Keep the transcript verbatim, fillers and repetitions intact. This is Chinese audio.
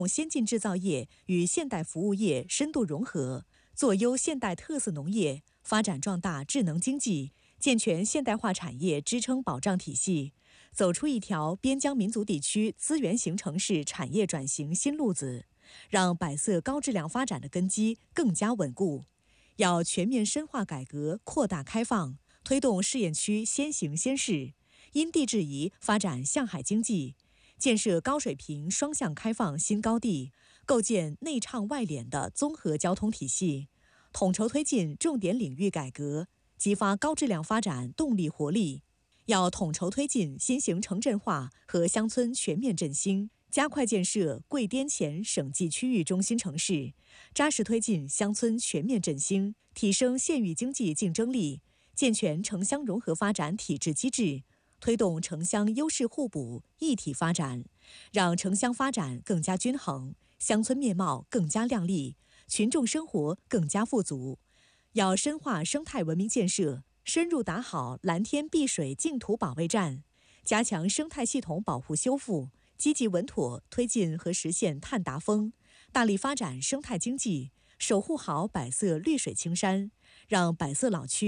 先进制造业与现代服务业深度融合，做优现代特色农业，发展壮大智能经济，健全现代化产业支撑保障体系，走出一条边疆民族地区资源型城市产业转型新路子，让百色高质量发展的根基更加稳固。要全面深化改革，扩大开放，推动试验区先行先试，因地制宜发展向海经济，建设高水平双向开放新高地，构建内畅外敛的综合交通体系，统筹推进重点领域改革，激发高质量发展动力活力。要统筹推进新型城镇化和乡村全面振兴，加快建设贵滇黔省际区域中心城市，扎实推进乡村全面振兴，提升县域经济竞争力，健全城乡融合发展体制机制，推动城乡优势互补一体发展，让城乡发展更加均衡，乡村面貌更加亮丽，群众生活更加富足。要深化生态文明建设，深入打好蓝天碧水净土保卫战，加强生态系统保护修复，积极稳妥推进和实现碳达峰，大力发展生态经济，守护好百色绿水青山，让百色老区